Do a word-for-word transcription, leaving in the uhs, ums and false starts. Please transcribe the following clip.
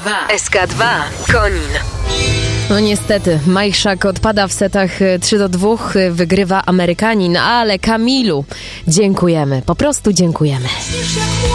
dwa. S K dwa. Konin. No niestety, Majchrzak odpada w setach trzy do dwóch, wygrywa Amerykanin, ale Kamilu dziękujemy, po prostu dziękujemy.